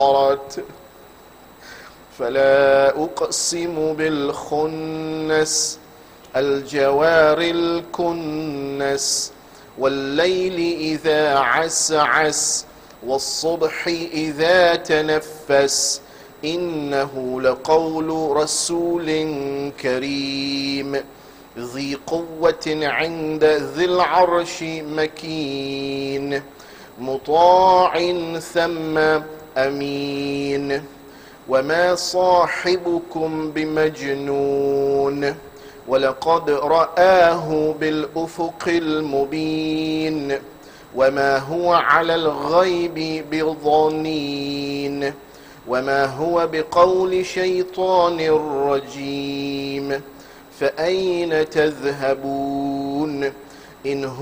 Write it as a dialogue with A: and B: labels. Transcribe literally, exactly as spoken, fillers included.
A: فلا أقسم بالخنس الجوار الكنس والليل إذا عسعس والصبح إذا تنفس إنه لقول رسول كريم ذي قوة عند ذي العرش مكين مطاع ثم أمين وما صاحبكم بمجنون ولقد رآه بالأفق المبين وما هو على الغيب بضنين وما هو بقول شيطان رجيم فأين تذهبون إن